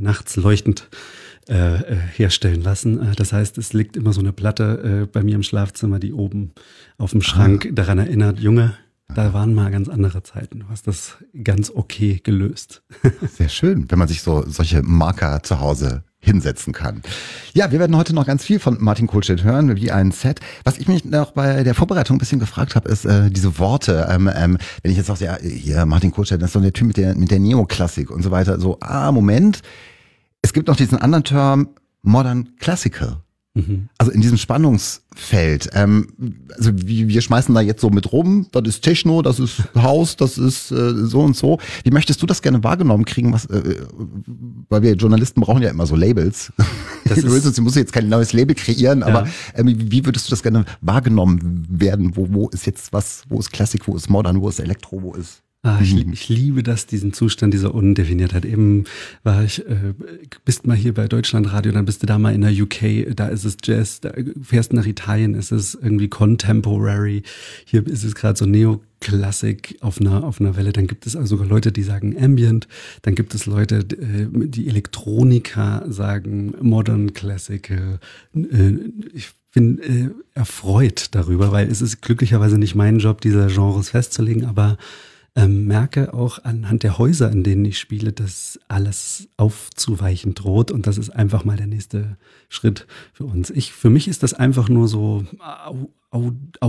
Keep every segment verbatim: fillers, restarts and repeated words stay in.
nachts leuchtend äh, äh, herstellen lassen. Äh, das heißt, es liegt immer so eine Platte äh, bei mir im Schlafzimmer, die oben auf dem Schrank ah. daran erinnert, Junge, da waren mal ganz andere Zeiten. Du hast das ganz okay gelöst. Sehr schön, wenn man sich so solche Marker zu Hause hinsetzen kann. Ja, wir werden heute noch ganz viel von Martin Kohlstedt hören, wie ein Set. Was ich mich noch bei der Vorbereitung ein bisschen gefragt habe, ist äh, diese Worte. Ähm, ähm, wenn ich jetzt sage, ja, hier Martin Kohlstedt, das ist so der Typ mit der, mit der Neoklassik und so weiter. So, ah, Moment. Es gibt noch diesen anderen Term, Modern Classical. Mhm. Also in diesem Spannungsfeld. Ähm, also wir, wir schmeißen da jetzt so mit rum, das ist Techno, das ist House, das ist äh, so und so. Wie möchtest du das gerne wahrgenommen kriegen? Was, äh, weil wir Journalisten brauchen ja immer so Labels. Das du, willst, du musst jetzt kein neues Label kreieren, ja. aber äh, wie würdest du das gerne wahrgenommen werden? Wo, wo ist jetzt was, wo ist Klassik, wo ist Modern, wo ist Elektro, wo ist... Ah, ich, ich liebe das, diesen Zustand dieser Undefiniertheit. Eben war ich, äh, bist mal hier bei Deutschlandradio, dann bist du da mal in der U K, da ist es Jazz, da fährst nach Italien, ist es irgendwie Contemporary, hier ist es gerade so Neoklassik auf einer, auf einer Welle, dann gibt es also sogar Leute, die sagen Ambient, dann gibt es Leute, die Elektroniker sagen Modern Classical. Ich bin äh, erfreut darüber, weil es ist glücklicherweise nicht mein Job, diese Genres festzulegen, aber Ähm, merke auch anhand der Häuser, in denen ich spiele, dass alles aufzuweichen droht und das ist einfach mal der nächste Schritt für uns. Ich, für mich ist das einfach nur so Au, Au,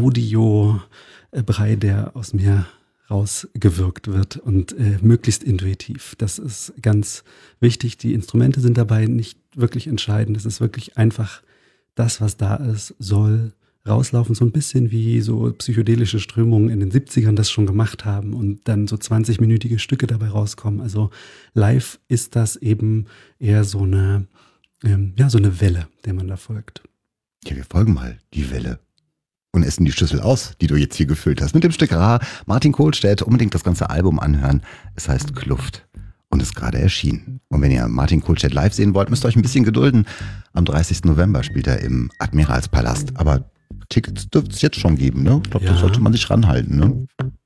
Audio-Brei, der aus mir rausgewirkt wird und äh, möglichst intuitiv. Das ist ganz wichtig. Die Instrumente sind dabei nicht wirklich entscheidend. Es ist wirklich einfach das, was da ist, soll rauslaufen, so ein bisschen wie so psychedelische Strömungen in den siebzigern das schon gemacht haben und dann so zwanzig-minütige Stücke dabei rauskommen. Also live ist das eben eher so eine, ähm, ja, so eine Welle, der man da folgt. Ja, wir folgen mal die Welle und essen die Schüssel aus, die du jetzt hier gefüllt hast. Mit dem Stück Ra, Martin Kohlstedt, unbedingt das ganze Album anhören. Es heißt Kluft und ist gerade erschienen. Und wenn ihr Martin Kohlstedt live sehen wollt, müsst ihr euch ein bisschen gedulden. Am dreißigsten November spielt er im Admiralspalast. Aber Tickets dürfte es jetzt schon geben, ne? Ich glaube, ja. Das sollte man sich ranhalten, ne?